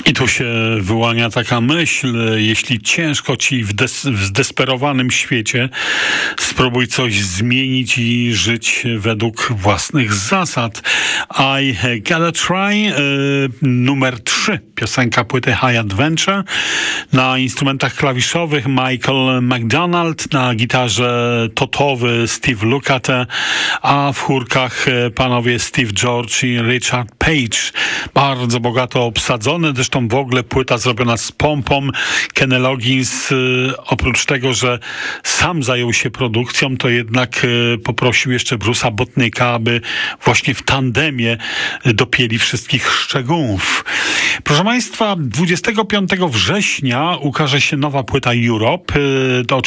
I tu się wyłania taka myśl, jeśli ciężko ci w zdesperowanym świecie, spróbuj coś zmienić i żyć według własnych zasad. I Gotta Try, numer 3, piosenka płyty High Adventure. Na instrumentach klawiszowych Michael McDonald, na gitarze totowy Steve Lukather, a w chórkach panowie Steve George i Richard Page. Bardzo bogato obsadzone, zresztą w ogóle płyta zrobiona z pompą. Kenny Loggins, oprócz tego, że sam zajął się produkcją, to jednak poprosił jeszcze Bruce'a Botnicka, aby właśnie w tandemie dopięli wszystkich szczegółów. Proszę Państwa, 25 września ukaże się nowa płyta Europe. To